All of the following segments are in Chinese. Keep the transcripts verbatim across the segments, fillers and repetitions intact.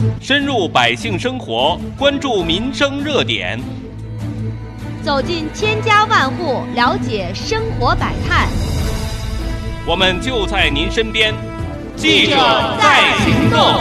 深入百姓生活，关注民生热点， 走进千家万户，了解生活百态。 我们就在您身边，记者在行动。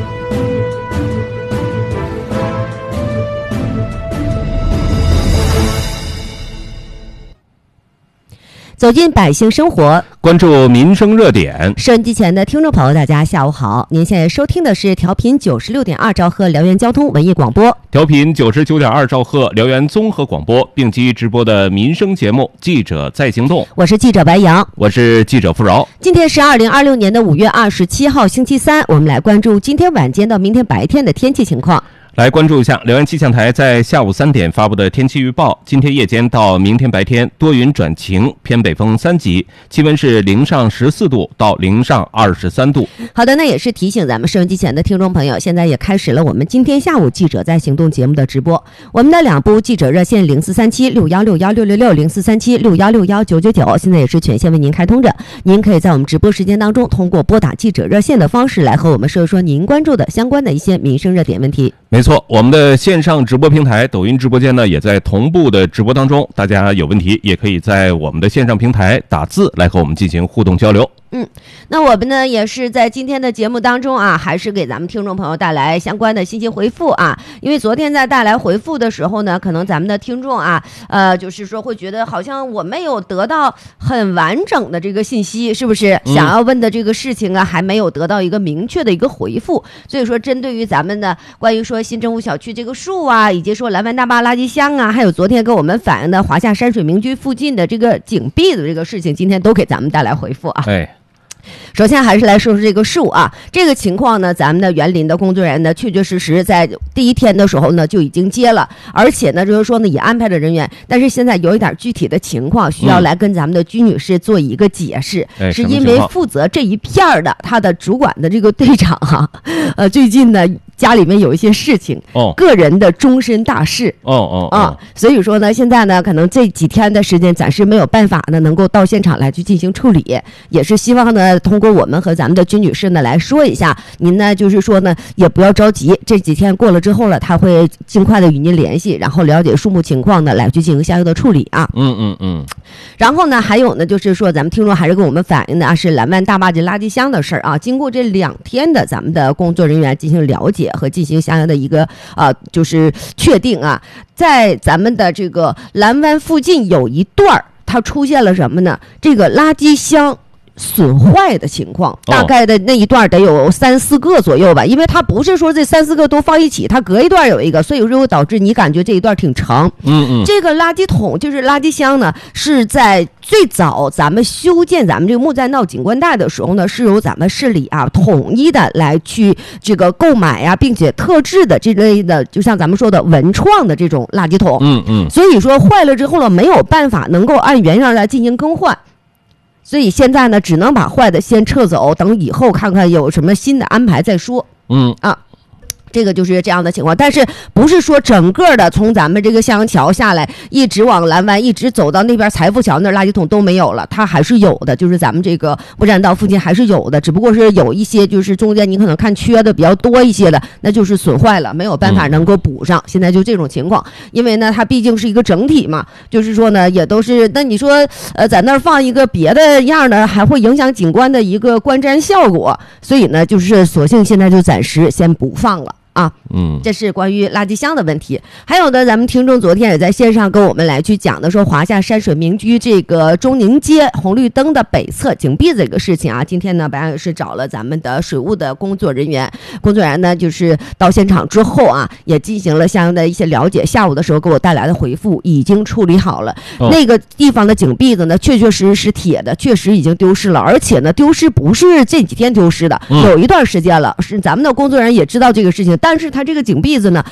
走进百姓生活， 关注民生热点。 收音机前的听众朋友，大家下午好！您现在收听的是调频九十六点二兆赫辽源交通文艺广播， 调频九十九点二兆赫辽源综合广播并机直播的民生节目《记者在行动》。 我是记者白杨， 我是记者付饶。 今天是二零二六年的五月二十七号，星期三。我们来关注今天晚间到明天白天的天气情况。 来关注一下辽源气象台在下午三点发布的天气预报。今天夜间到明天白天多云转晴，偏北风三级，气温是零上十四度到零上二十三度。 好的，那也是提醒咱们收音机前的听众朋友，现在也开始了我们今天下午记者在行动节目的直播。我们的两部记者热线零四三七六幺六幺六六六、零四三七六幺六幺九九九，现在也是全线为您开通着。您可以在我们直播时间当中，通过拨打记者热线的方式来和我们说一说您关注的相关的一些民生热点问题。 没错，我们的线上直播平台抖音直播间呢也在同步的直播当中，大家有问题也可以在我们的线上平台打字来和我们进行互动交流。 嗯，那我们呢也是在今天的节目当中啊，还是给咱们听众朋友带来相关的信息回复啊。因为昨天在带来回复的时候呢，可能咱们的听众啊，呃，就是说会觉得好像我没有得到很完整的这个信息，是不是？ 嗯、 想要问的这个事情啊，还没有得到一个明确的一个回复。所以说，针对于咱们的关于说新政府小区这个树啊，以及说蓝湾大坝垃圾箱啊，还有昨天跟我们反映的华夏山水名居附近的这个井壁的这个事情，今天都给咱们带来回复啊。 哎。 首先还是来说说这个树啊，这个情况呢，咱们的园林的工作人员呢，确确实实在第一天的时候呢就已经接了，而且呢就是说呢也安排了人员，但是现在有一点具体的情况需要来跟咱们的居女士做一个解释， 嗯、 是因为负责这一片的他的主管的这个队长啊，呃最近呢家里面有一些事情， 哦， 个人的终身大事， 哦哦啊，所以说呢，现在呢，可能这几天的时间暂时没有办法呢，能够到现场来去进行处理，也是希望呢，通过我们和咱们的君女士呢来说一下，您呢就是说呢，也不要着急，这几天过了之后了，他会尽快的与您联系，然后了解树木情况呢，来去进行相应的处理啊。 嗯嗯嗯。 然后呢，还有呢，就是说咱们听众还是跟我们反映的啊，是蓝湾大坝这垃圾箱的事儿啊。经过这两天的咱们的工作人员进行了解和进行相应的一个啊、呃，就是确定啊，在咱们的这个蓝湾附近有一段儿，它出现了什么呢？这个垃圾箱损坏的情况，大概的那一段得有三四个左右吧，因为它不是说这三四个都放一起，它隔一段有一个，所以说导致你感觉这一段挺长。 嗯嗯， 这个垃圾桶就是垃圾箱呢，是在最早咱们修建咱们这个木栈道景观带的时候呢，是由咱们市里啊统一的来去这个购买呀、啊，并且特制的这类的，就像咱们说的文创的这种垃圾桶。 嗯嗯， 所以说坏了之后呢，没有办法能够按原样来进行更换。所以现在呢，只能把坏的先撤走，等以后看看有什么新的安排再说。 嗯啊。这个就是这样的情况，但是不是说整个的从咱们这个襄阳桥下来，一直往蓝湾，一直走到那边财富桥那儿，垃圾桶都没有了，它还是有的，就是咱们这个木栈道附近还是有的，只不过是有一些就是中间你可能看缺的比较多一些的，那就是损坏了，没有办法能够补上。嗯、现在就这种情况，因为呢，它毕竟是一个整体嘛，就是说呢，也都是，那你说呃，在那儿放一个别的样的，还会影响景观的一个观瞻效果，所以呢，就是索性现在就暂时先不放了。啊， 嗯， 这是关于垃圾箱的问题。还有的，咱们听众昨天也在线上跟我们来去讲的，说华夏山水名居这个中宁街红绿灯的北侧井壁这个事情啊。今天呢，白杨也是找了咱们的水务的工作人员，工作人员呢就是到现场之后啊，也进行了相应的一些了解。下午的时候给我带来的回复已经处理好了，哦、那个地方的井壁子呢，确确实实是铁的，确实已经丢失了，而且呢，丢失不是这几天丢失的，嗯、有一段时间了。是咱们的工作人员也知道这个事情。但是它这个井壁子呢，